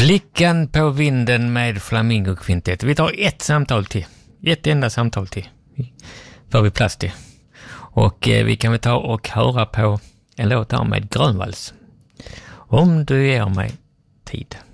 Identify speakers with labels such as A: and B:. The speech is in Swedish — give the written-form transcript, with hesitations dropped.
A: Flickan på vinden med Flamingo-kvintet. Vi tar ett samtal till. Ett enda samtal till. Får vi plats till. Och vi kan väl ta och höra på en låt här med Grönvalls. Om du ger mig tid.